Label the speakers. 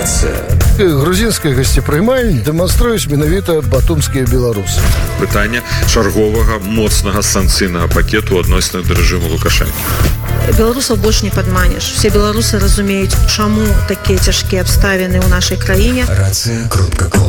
Speaker 1: Грузінскай гасцепрымальні дэманструюць менавіта батумскія беларусы.
Speaker 2: Пытанне чарговага моцнага санкцыйнага пакету адносна да рэжыму Лукашэнкі.
Speaker 3: Беларусаў больш не падманеш. Все беларусы разумеюць, чаму такія цяжкія абставіны ў нашай краіне.